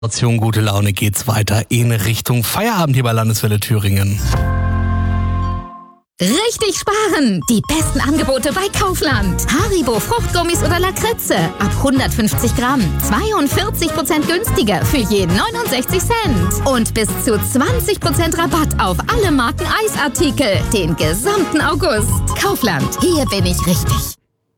Gute Laune geht's weiter in Richtung Feierabend hier bei Landeswelle Thüringen. Richtig sparen! Die besten Angebote bei Kaufland. Haribo Fruchtgummis oder Lakritze. Ab 150 Gramm. 42% günstiger für je 69 Cent. Und bis zu 20% Rabatt auf alle Marken Eisartikel. Den gesamten August. Kaufland. Hier bin ich richtig.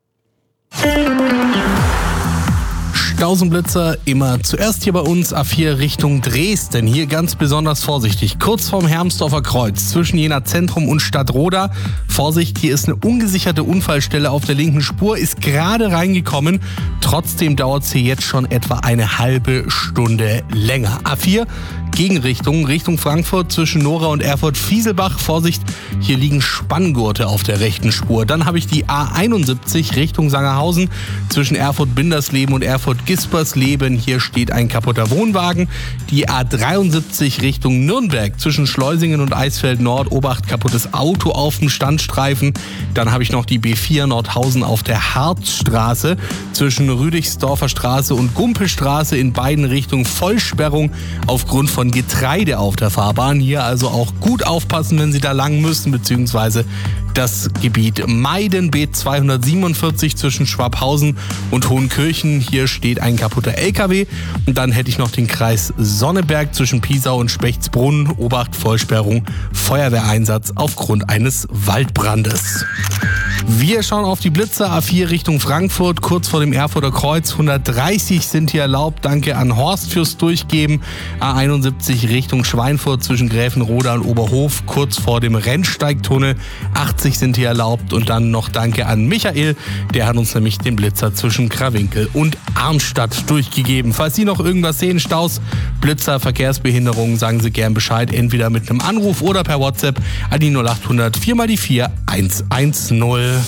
Staus und Blitzer immer zuerst hier bei uns A4 Richtung Dresden. Hier ganz besonders vorsichtig. Kurz vorm Hermsdorfer Kreuz zwischen Jena Zentrum und Stadtroda. Vorsicht, hier ist eine ungesicherte Unfallstelle auf der linken Spur. Ist gerade reingekommen. Trotzdem dauert es hier jetzt schon etwa eine halbe Stunde länger. A4 Gegenrichtung, Richtung Frankfurt zwischen Nora und Erfurt-Fieselbach. Vorsicht, hier liegen Spanngurte auf der rechten Spur. Dann habe ich die A71 Richtung Sangerhausen zwischen Erfurt-Bindersleben und Erfurt-Gispersleben. Hier steht ein kaputter Wohnwagen. Die A73 Richtung Nürnberg zwischen Schleusingen und Eisfeld-Nord. Obacht, kaputtes Auto auf dem Standstreifen. Dann habe ich noch die B4 Nordhausen auf der Harzstraße zwischen Rüdigsdorfer Straße und Gumpelstraße. In beiden Richtungen Vollsperrung aufgrund von Getreide auf der Fahrbahn. Hier also auch gut aufpassen, wenn Sie da lang müssen, beziehungsweise das Gebiet meiden. B247 zwischen Schwabhausen und Hohenkirchen. Hier steht ein kaputter LKW. Und dann hätte ich noch den Kreis Sonneberg zwischen Piesau und Spechtsbrunn. Obacht, Vollsperrung, Feuerwehreinsatz aufgrund eines Waldbrandes. Wir schauen auf die Blitzer. A4 Richtung Frankfurt, kurz vor dem Erfurter Kreuz. 130 sind hier erlaubt. Danke an Horst fürs Durchgeben. A71 Richtung Schweinfurt zwischen Gräfenroda und Oberhof, kurz vor dem Rennsteigtunnel. 80 sind hier erlaubt. Und dann noch Danke an Michael. Der hat uns nämlich den Blitzer zwischen Krawinkel und Arnstadt durchgegeben. Falls Sie noch irgendwas sehen, Staus, Blitzer, Verkehrsbehinderungen, sagen Sie gern Bescheid. Entweder mit einem Anruf oder per WhatsApp an die 0800 4x4 110.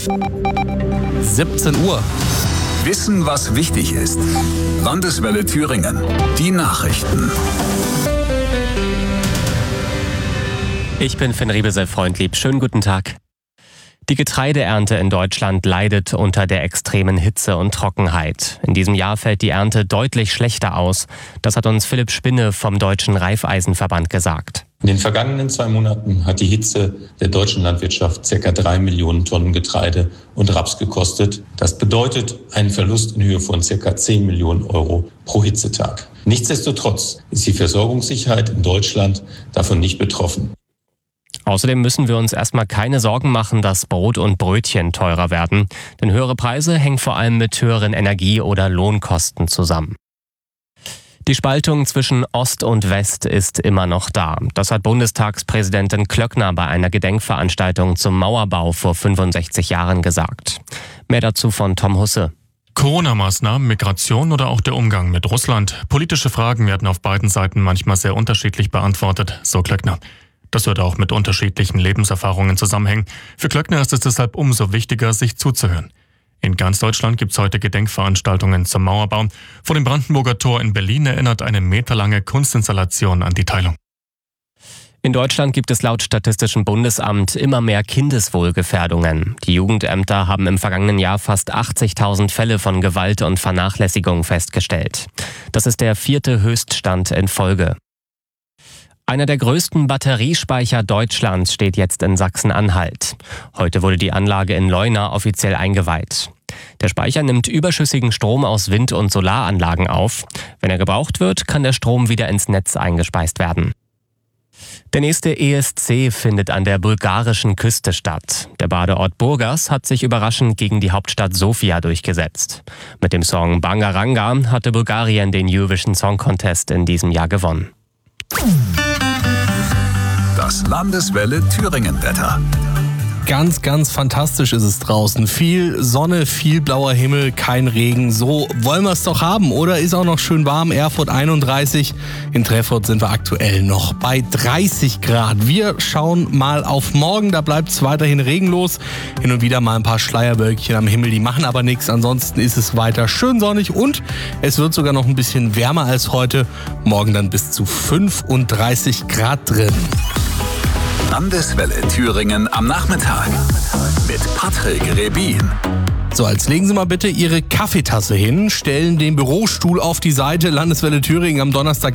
17 Uhr. Wissen, was wichtig ist. Landeswelle Thüringen. Die Nachrichten. Ich bin Finn Riebesel-Freundlieb. Schönen guten Tag. Die Getreideernte in Deutschland leidet unter der extremen Hitze und Trockenheit. In diesem Jahr fällt die Ernte deutlich schlechter aus. Das hat uns Philipp Spinne vom Deutschen Reifeisenverband gesagt. In den vergangenen 2 Monaten hat die Hitze der deutschen Landwirtschaft ca. 3 Millionen Tonnen Getreide und Raps gekostet. Das bedeutet einen Verlust in Höhe von ca. 10 Millionen Euro pro Hitzetag. Nichtsdestotrotz ist die Versorgungssicherheit in Deutschland davon nicht betroffen. Außerdem müssen wir uns erstmal keine Sorgen machen, dass Brot und Brötchen teurer werden. Denn höhere Preise hängen vor allem mit höheren Energie- oder Lohnkosten zusammen. Die Spaltung zwischen Ost und West ist immer noch da. Das hat Bundestagspräsidentin Klöckner bei einer Gedenkveranstaltung zum Mauerbau vor 65 Jahren gesagt. Mehr dazu von Tom Husse. Corona-Maßnahmen, Migration oder auch der Umgang mit Russland. Politische Fragen werden auf beiden Seiten manchmal sehr unterschiedlich beantwortet, so Klöckner. Das wird auch mit unterschiedlichen Lebenserfahrungen zusammenhängen. Für Klöckner ist es deshalb umso wichtiger, sich zuzuhören. In ganz Deutschland gibt es heute Gedenkveranstaltungen zum Mauerbau. Vor dem Brandenburger Tor in Berlin erinnert eine meterlange Kunstinstallation an die Teilung. In Deutschland gibt es laut Statistischem Bundesamt immer mehr Kindeswohlgefährdungen. Die Jugendämter haben im vergangenen Jahr fast 80.000 Fälle von Gewalt und Vernachlässigung festgestellt. Das ist der 4. Höchststand in Folge. Einer der größten Batteriespeicher Deutschlands steht jetzt in Sachsen-Anhalt. Heute wurde die Anlage in Leuna offiziell eingeweiht. Der Speicher nimmt überschüssigen Strom aus Wind- und Solaranlagen auf. Wenn er gebraucht wird, kann der Strom wieder ins Netz eingespeist werden. Der nächste ESC findet an der bulgarischen Küste statt. Der Badeort Burgas hat sich überraschend gegen die Hauptstadt Sofia durchgesetzt. Mit dem Song Bangaranga hatte Bulgarien den Eurovision Song Contest in diesem Jahr gewonnen. Das Landeswelle Thüringen-Wetter. Ganz, ganz fantastisch ist es draußen. Viel Sonne, viel blauer Himmel, kein Regen. So wollen wir es doch haben, oder? Ist auch noch schön warm. Erfurt 31. In Treffurt sind wir aktuell noch bei 30 Grad. Wir schauen mal auf morgen. Da bleibt es weiterhin regenlos. Hin und wieder mal ein paar Schleierwölkchen am Himmel. Die machen aber nichts. Ansonsten ist es weiter schön sonnig und es wird sogar noch ein bisschen wärmer als heute. Morgen dann bis zu 35 Grad drin. Landeswelle Thüringen am Nachmittag mit Patrick Rebin. So, jetzt legen Sie mal bitte Ihre Kaffeetasse hin, stellen den Bürostuhl auf die Seite. Landeswelle Thüringen am Donnerstag